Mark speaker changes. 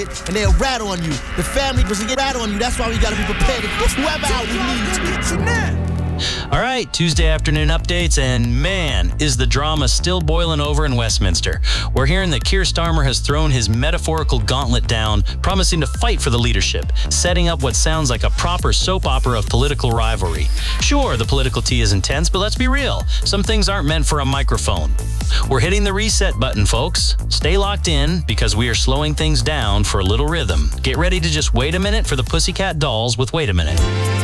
Speaker 1: and they'll rat on you. The family doesn't get rat on you. That's why we gotta be prepared. Whoever out we need.
Speaker 2: All right, Tuesday afternoon updates, and man, is the drama still boiling over in Westminster. We're hearing that Keir Starmer has thrown his metaphorical gauntlet down, promising to fight for the leadership, setting up what sounds like a proper soap opera of political rivalry. Sure, the political tea is intense, but let's be real. Some things aren't meant for a microphone. We're hitting the reset button, folks. Stay locked in, because we are slowing things down for a little rhythm. Get ready to just wait a minute for the Pussycat Dolls with Wait a Minute.